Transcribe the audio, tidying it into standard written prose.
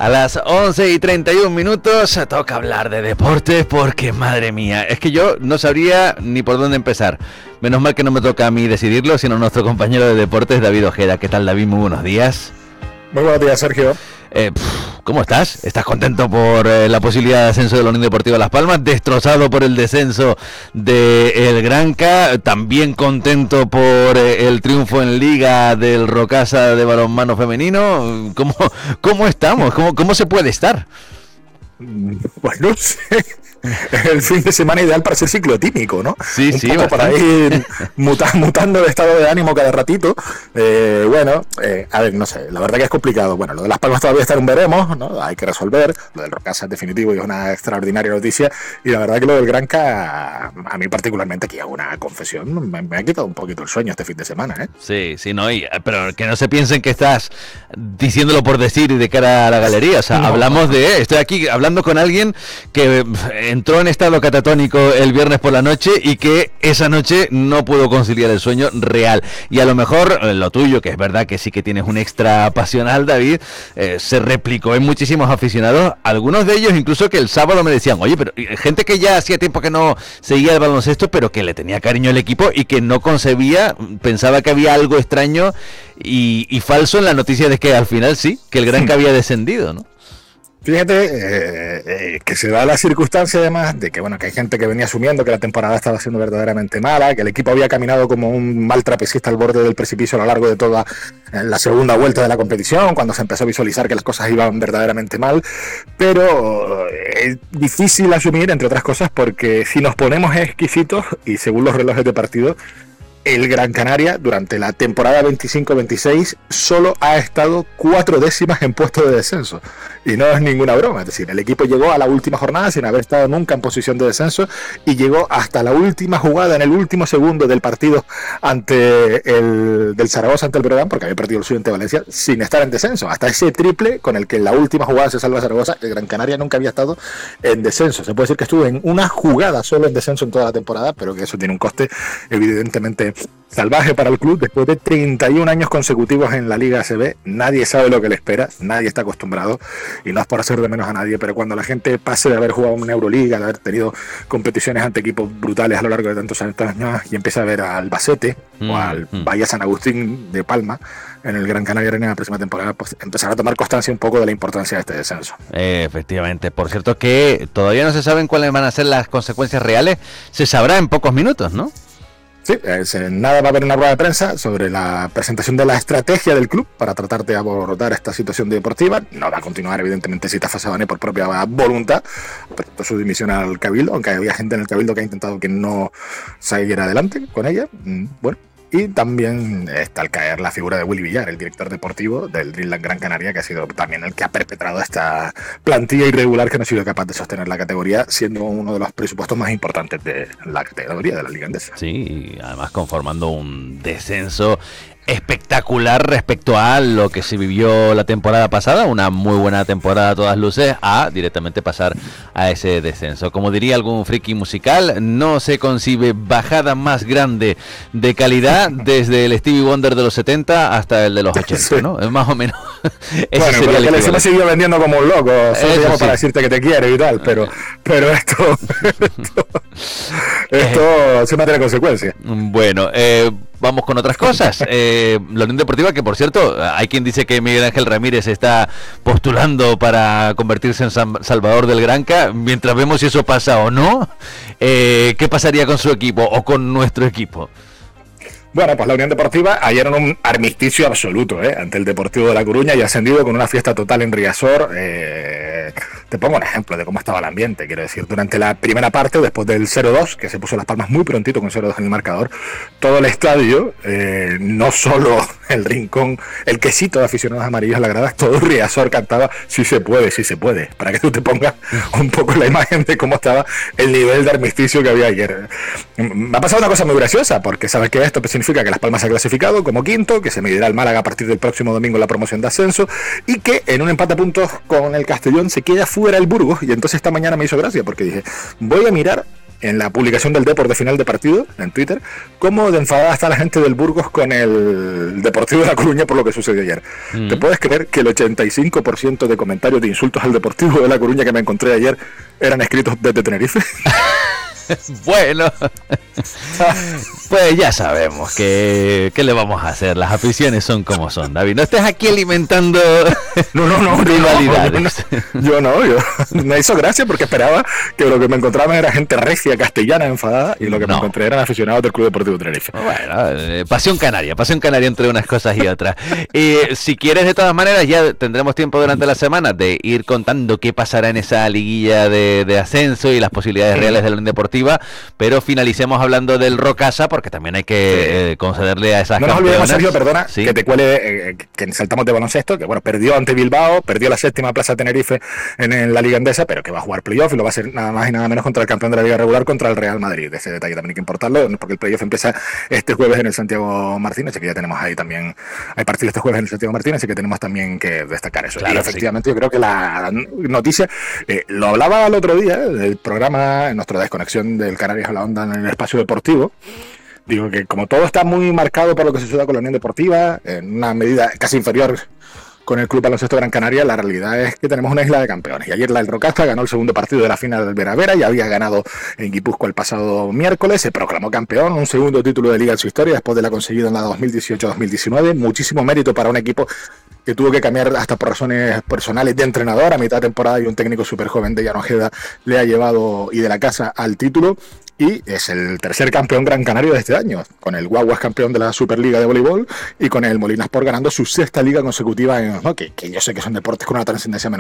A las 11:31 toca hablar de deportes porque, madre mía, es que yo no sabría ni por dónde empezar. Menos mal que no me toca a mí decidirlo, sino nuestro compañero de deportes, David Ojeda. ¿Qué tal, David? Muy buenos días. Muy buenos días, Sergio. ¿Cómo estás? ¿Estás contento por la posibilidad de ascenso de la Unión Deportiva Las Palmas? ¿Destrozado por el descenso del Granca? ¿También contento por el triunfo en Liga del Rocasa de balonmano femenino? ¿Cómo estamos? ¿Cómo se puede estar? Pues no sé. Es el fin de semana ideal para ser ciclotímico, ¿no? Sí, un sí, poco bastante. para ir mutando de estado de ánimo cada ratito. A ver, no sé, la verdad que es complicado. Bueno, lo de Las Palmas todavía está en un veremos, ¿no? Hay que resolver. Lo del Rocasa es definitivo y es una extraordinaria noticia. Y la verdad que lo del Granca, a mí particularmente, aquí hago una confesión, me ha quitado un poquito el sueño este fin de semana, ¿eh? Sí, no, pero que no se piensen que estás diciéndolo por decir y de cara a la galería. O sea, no. Estoy aquí hablando con alguien que entró en estado catatónico el viernes por la noche y que esa noche no pudo conciliar el sueño real. Y a lo mejor lo tuyo, que es verdad que sí que tienes un extra pasional, David, se replicó en muchísimos aficionados, algunos de ellos incluso que el sábado me decían, oye, pero gente que ya hacía tiempo que no seguía el baloncesto, pero que le tenía cariño al equipo y que no concebía, pensaba que había algo extraño y falso en la noticia de que al final sí, que el Granca había descendido, ¿no? Fíjate que se da la circunstancia además de que que hay gente que venía asumiendo que la temporada estaba siendo verdaderamente mala, que el equipo había caminado como un mal trapecista al borde del precipicio a lo largo de toda la segunda vuelta de la competición, cuando se empezó a visualizar que las cosas iban verdaderamente mal, pero es difícil asumir, entre otras cosas, porque si nos ponemos exquisitos y según los relojes de partido, el Gran Canaria durante la temporada 25-26 solo ha estado 4 décimas en puesto de descenso y no es ninguna broma, es decir, el equipo llegó a la última jornada sin haber estado nunca en posición de descenso y llegó hasta la última jugada en el último segundo del partido del Zaragoza ante el Breogán, porque había perdido el suyo ante Valencia, sin estar en descenso, hasta ese triple con el que en la última jugada se salva Zaragoza. El Gran Canaria nunca había estado en descenso, se puede decir que estuvo en una jugada solo en descenso en toda la temporada, pero que eso tiene un coste evidentemente salvaje para el club. Después de 31 años consecutivos en la Liga ACB, nadie sabe lo que le espera, nadie está acostumbrado, y no es por hacer de menos a nadie, pero cuando la gente pase de haber jugado una Euroliga, de haber tenido competiciones ante equipos brutales a lo largo de tantos años, y empieza a ver al Albacete o al Bahía San Agustín de Palma en el Gran Canaria en la próxima temporada, pues empezará a tomar constancia un poco de la importancia de este descenso. Efectivamente. Por cierto que todavía no se saben cuáles van a ser las consecuencias reales, se sabrá en pocos minutos, ¿no? Sí, nada, va a haber una rueda de prensa sobre la presentación de la estrategia del club para tratar de abordar esta situación deportiva. No va a continuar, evidentemente, Sita Fasabane por propia voluntad, presentó su dimisión al Cabildo, aunque había gente en el Cabildo que ha intentado que no siguiera adelante con ella. Bueno. Y también está al caer la figura de Willy Villar, el director deportivo del Dreamland Gran Canaria, que ha sido también el que ha perpetrado esta plantilla irregular que no ha sido capaz de sostener la categoría, siendo uno de los presupuestos más importantes de la categoría de la Liga Endesa. Sí, y además conformando un descenso espectacular respecto a lo que se vivió la temporada pasada, una muy buena temporada a todas luces, a directamente pasar a ese descenso. Como diría algún friki musical, no se concibe bajada más grande de calidad desde el Stevie Wonder de los 70 hasta el de los 80, sí. ¿no? Es más o menos. Bueno, pero que se me siguió vendiendo como un loco, solo llamo para decirte que te quiero y tal, pero esto se mantiene consecuencias. Bueno, vamos con otras cosas. La Unión Deportiva, que por cierto, hay quien dice que Miguel Ángel Ramírez está postulando para convertirse en Salvador del Granca. Mientras vemos si eso pasa o no, ¿qué pasaría con su equipo o con nuestro equipo? Bueno, pues la Unión Deportiva ayer en un armisticio absoluto ante el Deportivo de La Coruña y ascendido con una fiesta total en Riazor. Te pongo un ejemplo de cómo estaba el ambiente, quiero decir, durante la primera parte, después del 0-2, que se puso Las Palmas muy prontito con 0-2 en el marcador, todo el estadio, no solo el rincón, el quesito de aficionados amarillos a la grada, todo Riazor cantaba sí se puede, para que tú te pongas un poco la imagen de cómo estaba el nivel de armisticio que había ayer. Me ha pasado una cosa muy graciosa, porque sabes que esto significa que Las Palmas se ha clasificado como quinto, que se medirá el Málaga a partir del próximo domingo en la promoción de ascenso, y que en un empate a puntos con el Castellón se queda fuera el Burgos. Y entonces esta mañana me hizo gracia, porque dije, voy a mirar en la publicación del Depor de final de partido, en Twitter, cómo de enfadada está la gente del Burgos con el Deportivo de La Coruña por lo que sucedió ayer. ¿Te puedes creer que el 85% de comentarios de insultos al Deportivo de La Coruña que me encontré ayer eran escritos desde Tenerife? Bueno, pues ya sabemos que le vamos a hacer. Las aficiones son como son, David. No estés aquí alimentando rivalidades. Yo me hizo gracia porque esperaba que lo que me encontraba era gente recia, castellana, enfadada, y lo que me encontré eran aficionados del Club Deportivo Tenerife. Bueno, pasión canaria entre unas cosas y otras. Si quieres, de todas maneras, ya tendremos tiempo durante la semana de ir contando qué pasará en esa liguilla de ascenso y las posibilidades reales de la Unión Deportiva, pero finalicemos hablando del Rocasa, porque también hay que concederle a esas campeonas. No nos olvidemos, Sergio, perdona, ¿sí? Que te cuele, que saltamos de baloncesto, que bueno, perdió ante Bilbao, perdió la 7ª plaza Tenerife en la Liga Endesa, pero que va a jugar playoff y lo va a hacer nada más y nada menos contra el campeón de la Liga Regular, contra el Real Madrid. Ese detalle también hay que importarlo, porque el playoff empieza este jueves en el Santiago Martínez, así que ya tenemos ahí también, hay partido este jueves en el Santiago Martínez, así que tenemos también que destacar eso. Claro, y efectivamente, sí. Yo creo que la noticia, lo hablaba el otro día, el programa, en nuestra desconexión del Canarias a la Onda en el espacio deportivo. Digo que como todo está muy marcado por lo que sucede con la Unión Deportiva, en una medida casi inferior con el Club Baloncesto Gran Canaria, la realidad es que tenemos una isla de campeones. Y ayer el Rocasa ganó el segundo partido de la final del Vera-Vera, ya había ganado en Guipúzcoa el pasado miércoles, se proclamó campeón, un segundo título de liga en su historia después de la conseguida en la 2018-2019. Muchísimo mérito para un equipo que tuvo que cambiar hasta por razones personales de entrenador a mitad de temporada, y un técnico súper joven de Llanojeda le ha llevado y de la casa al título. Y es el tercer campeón gran canario de este año, con el Guaguas campeón de la Superliga de voleibol y con el Molinasport ganando su 6ª liga consecutiva, que yo sé que son deportes con una trascendencia menor.